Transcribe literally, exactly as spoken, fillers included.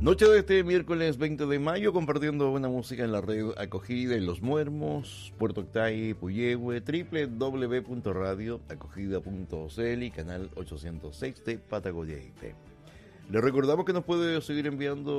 Noche de este miércoles veinte de mayo, compartiendo buena música en la red acogida en Los Muermos, Puerto Octay, Puyehue, doble u doble u doble u punto radio acogida punto c l y canal ochocientos seis de Patagonia I P. Les recordamos que nos puede seguir enviando